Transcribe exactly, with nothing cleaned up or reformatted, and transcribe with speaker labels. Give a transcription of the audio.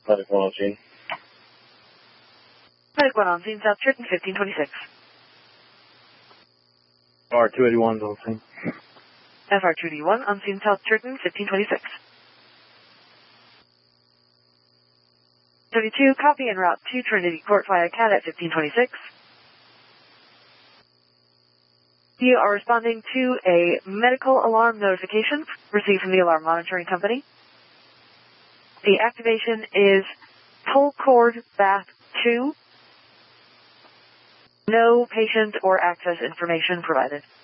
Speaker 1: Medic one on scene.
Speaker 2: Medic one on scene, South Churton, fifteen twenty-six.
Speaker 1: R two eighty-one's on scene.
Speaker 2: F R two eighty-one on scene, South Churton, fifteen twenty-six. thirty-two, copy en route to Trinity Court via C A D at fifteen twenty-six. You are responding to a medical alarm notification received from the alarm monitoring company. The activation is pull cord bath two. No patient or access information provided.